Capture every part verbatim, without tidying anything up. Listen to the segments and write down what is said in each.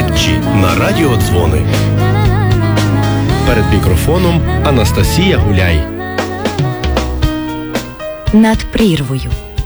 притчі на радіодзвони. Перед мікрофоном Анастасія Гуляй. Над прірвою.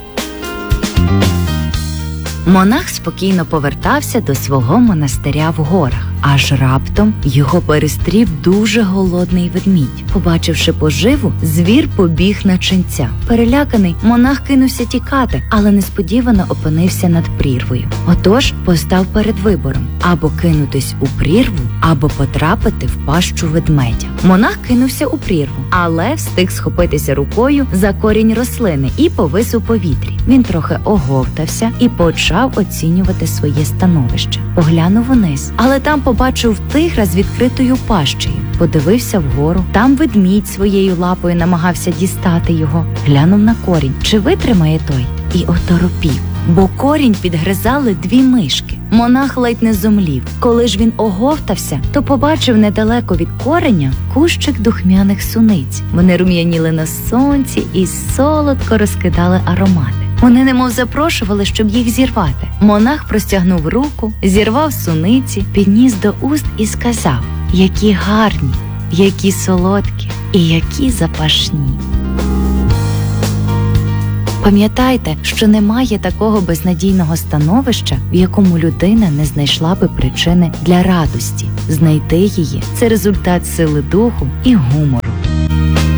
Монах спокійно повертався до свого монастиря в горах. Аж раптом його перестрів дуже голодний ведмідь. Побачивши поживу, звір побіг на ченця. Переляканий, монах кинувся тікати, але несподівано опинився над прірвою. Отож, постав перед вибором – або кинутись у прірву, або потрапити в пащу ведмедя. Монах кинувся у прірву, але встиг схопитися рукою за корінь рослини і повис у повітрі. Він трохи оговтався і почав оцінювати своє становище. Поглянув униз, але там побачив тигра з відкритою пащею. Подивився вгору, там ведмідь своєю лапою намагався дістати його. Глянув на корінь, чи витримає той, і оторопів, бо корінь підгризали дві мишки. Монах ледь не зомлів. Коли ж він оговтався, то побачив недалеко від кореня кущик духмяних суниць. Вони рум'яніли на сонці і солодко розкидали аромати. Вони немов запрошували, щоб їх зірвати. Монах простягнув руку, зірвав суниці, підніс до уст і сказав: «Які гарні, які солодкі і які запашні». Пам'ятайте, що немає такого безнадійного становища, в якому людина не знайшла би причини для радості. Знайти її – це результат сили духу і гумору.